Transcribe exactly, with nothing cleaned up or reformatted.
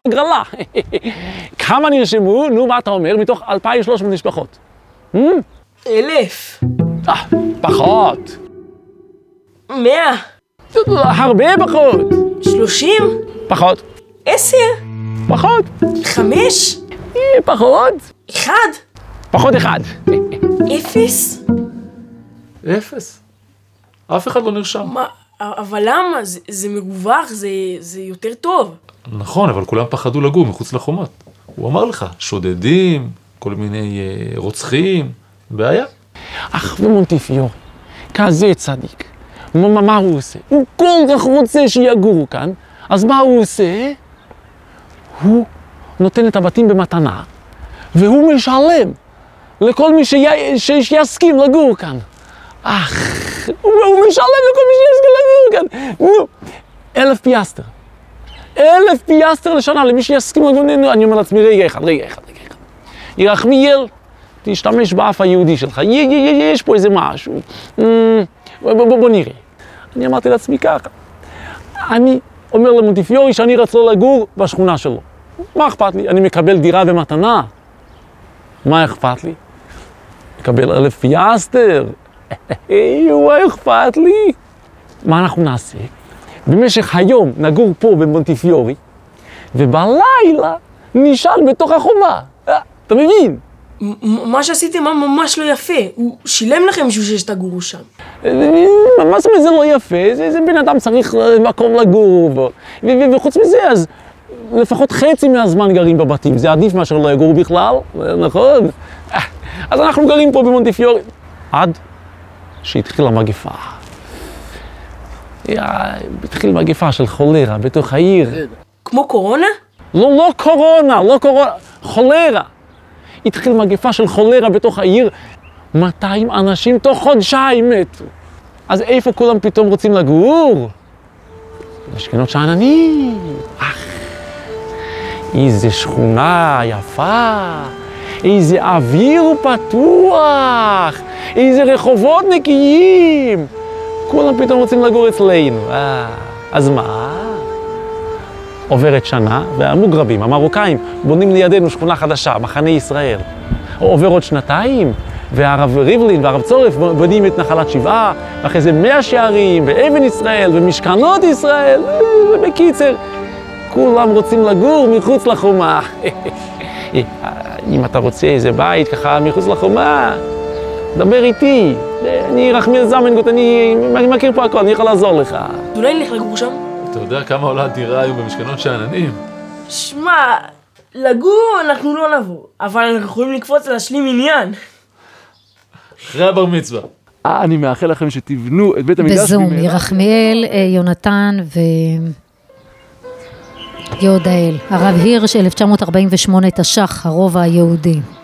הגרלה. כמה נרשמו? נו, מה אתה אומר? מתוך אלפיים ושלוש מאות משפחות. אלף. אה, פחות. מאה. הרבה פחות. שלושים. פחות. עשר. פחות. חמש. פחות. אחד. פחות אחד. אפס. אפס. אף אחד לא נרשם. מה, אבל למה? זה, זה מרווח, זה, זה יותר טוב. נכון, אבל כולם פחדו לגור מחוץ לחומות. הוא אמר לך, שודדים, כל מיני uh, רוצחים, בעיה. אך ומונטיפיורי, כזה צדיק, מה, מה הוא עושה? הוא כל כך רוצה שיגורו כאן, אז מה הוא עושה? הוא נותן את הבתים במתנה, והוא משלם לכל מי שי, ש, שיסכים לגור כאן. אך, הוא, הוא משלם לכל מי שיסכים לגור כאן. נו, אלף פיאסטר. אלף פיאסטר לשנה למי שיסכים לגור. נו, אני אומר לעצמי, רגע אחד, רגע אחד, רגע אחד. ירחמיאל, תשתמש באף היהודי שלך, יש פה איזה משהו. בוא, בוא, בוא נראה. אני אמרתי לעצמי ככה. אני אומר למונטיפיורי שאני רצה לגור בשכונה שלו. מה אכפת לי? אני מקבל דירה במתנה. מה אכפת לי? מקבל אלף פיאסטר. מה אכפת לי? מה אנחנו נעשה? במשך היום נגור פה במונטיפיורי, ובלילה נשאל בתוך החומה. אתה מבין? מה שעשיתם ממש לא יפה. הוא שילם לכם בשביל שתגורו שם. מה זאת אומרת זה לא יפה? זה בן אדם צריך מקום לגור בו. וחוץ מזה, אז לפחות חצי מהזמן גרים בבתים. זה עדיף מאשר לא יגורו בכלל, נכון? אז אנחנו גרים פה במונטיפיורי. עד שהתחילה מגפה. התחילה מגפה של חולרה בתוך העיר. כמו קורונה? לא, לא קורונה, לא קורונה. חולרה. התחיל מגפה של חולרה בתוך העיר, מאתיים אנשים תוך חודשיים מתו. אז איפה כולם פתאום רוצים לגור? בשכונות שאננים. אך, איזה שכונה יפה, איזה אוויר פתוח, איזה רחובות נקיים. כולם פתאום רוצים לגור אצלנו. אה, אז מה? עוברת שנה, והמוגרבים, המרוקאים, בונים לידינו שכונה חדשה, מחנה ישראל. עובר עוד שנתיים, והרב ריבלין והרב צורף בונים את נחלת שבעה, ואחרי זה מאה שערים, ואבן ישראל, ומשכנות ישראל, ובקיצר, כולם רוצים לגור מחוץ לחומה. אם אתה רוצה איזה בית ככה מחוץ לחומה, דבר איתי. אני רחמיאל זמנגוט, אני, אני מכיר פה הכל, אני יכול לעזור לך. אולי נלך לגור שם? אתה יודע כמה עולה דירה היום במשכנות שאננים? שמע, לגור אנחנו לא נבוא, אבל אנחנו יכולים לקפוץ להשלים עניין. אחרי הבר מצווה. אני מאחל לכם שתבנו את בית המקדש. בזום, ירחמיאל, יונתן ויהודאל. הרב הירש, אלף תשע מאות ארבעים ושמונה, תש"ח, הרובע היהודי.